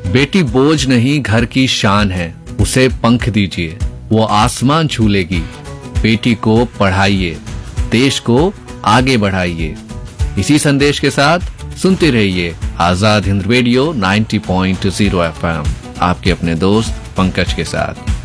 बेटी बोझ नहीं घर की शान है, उसे पंख दीजिए वो आसमान छू लेगी। बेटी को पढ़ाइए, देश को आगे बढ़ाइए। इसी संदेश के साथ सुनते रहिए आजाद हिंद रेडियो 90.0 FM, आपके अपने दोस्त पंकज के साथ।